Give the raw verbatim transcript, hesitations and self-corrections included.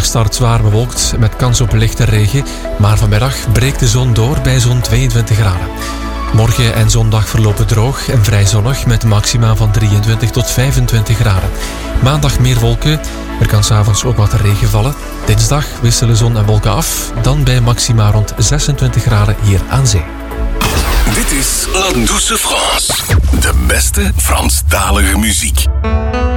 start zwaar bewolkt met kans op lichte regen, maar vanmiddag breekt de zon door bij zo'n tweeëntwintig graden. Morgen en zondag verlopen droog en vrij zonnig met maxima van drieëntwintig tot vijfentwintig graden. Maandag meer wolken, er kan 's avonds ook wat regen vallen. Dinsdag wisselen zon en wolken af, dan bij maxima rond zesentwintig graden hier aan zee. Dit is La Douce France, de beste Franstalige muziek.